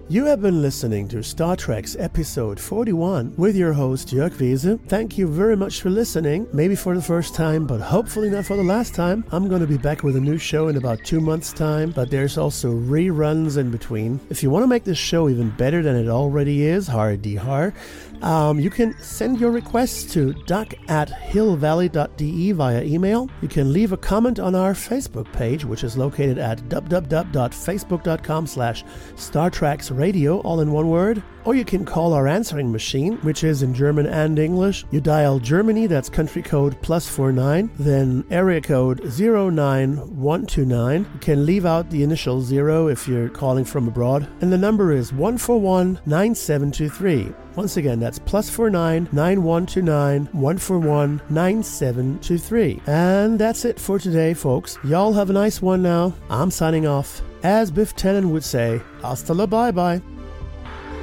You have been listening to Star Trek's episode 41 with your host Jörg Wiese. Thank you very much for listening, maybe for the first time, but hopefully not for the last time. I'm going to be back with a new show in about 2 months' time, but there's also reruns in between. If you want to make this show even better than it already is, you can send your requests to duck@hillvalley.de via email. You can leave a comment on our Facebook page, which is located at www.facebook.com/StarTreksRadio, all in one word. Or you can call our answering machine, which is in German and English. You dial Germany, that's country code +49, then area code 09129. You can leave out the initial 0 if you're calling from abroad. And the number is 141-9723. Once again, that's +49 9129 141 9723. And that's it for today, folks. Y'all have a nice one now. I'm signing off. As Biff Tannen would say, hasta la bye-bye.